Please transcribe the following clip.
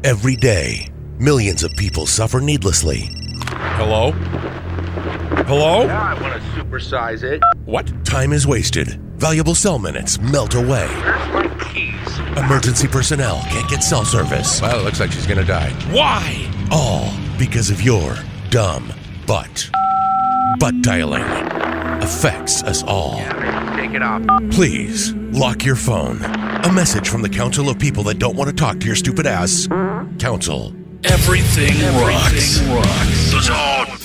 Every day, millions of people suffer needlessly. Hello? Hello? Now I want to supersize it. What? Time is wasted. Valuable cell minutes melt away. Where's my keys? Emergency personnel can't get cell service. Well, it looks like she's gonna die. Why? All because of your dumb butt. Butt dialing affects us all. Yeah, man, take it off. Please, lock your phone. A message from the Council of People that don't want to talk to your stupid ass. Council. Everything rocks. The Zone.